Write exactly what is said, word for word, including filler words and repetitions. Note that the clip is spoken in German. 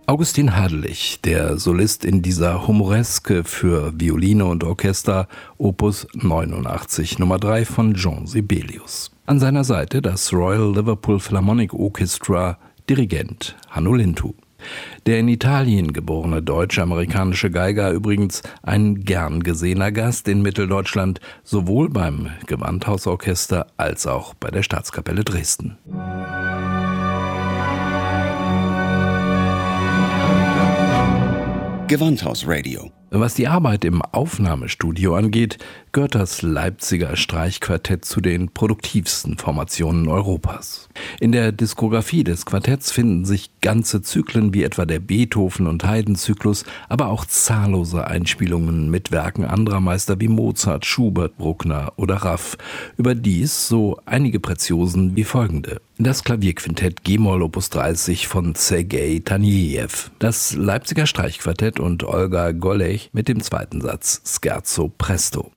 Augustin Hadelich, der Solist in dieser Humoreske für Violine und Orchester, Opus neunundachtzig, Nummer drei von Jean Sibelius. An seiner Seite das Royal Liverpool Philharmonic Orchestra, Dirigent Hanno Lintu. Der in Italien geborene deutsch-amerikanische Geiger übrigens ein gern gesehener Gast in Mitteldeutschland, sowohl beim Gewandhausorchester als auch bei der Staatskapelle Dresden. Gewandhaus-Radio. Was die Arbeit im Aufnahmestudio angeht, gehört das Leipziger Streichquartett zu den produktivsten Formationen Europas. In der Diskografie des Quartetts finden sich ganze Zyklen wie etwa der Beethoven- und Haydn-Zyklus, aber auch zahllose Einspielungen mit Werken anderer Meister wie Mozart, Schubert, Bruckner oder Raff. Überdies so einige Preziosen wie folgende: Das Klavierquintett G-Moll Opus dreißig von Sergei Tanejew, das Leipziger Streichquartett und Olga Golech mit dem zweiten Satz Scherzo Presto.